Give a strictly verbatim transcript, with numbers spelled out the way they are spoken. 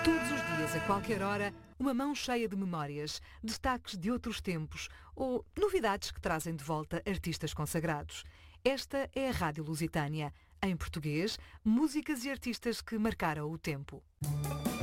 Todos os dias, a qualquer hora, uma mão cheia de memórias, destaques de outros tempos ou novidades que trazem de volta artistas consagrados. Esta é a Rádio Lusitânia. Em português, músicas e artistas que marcaram o tempo.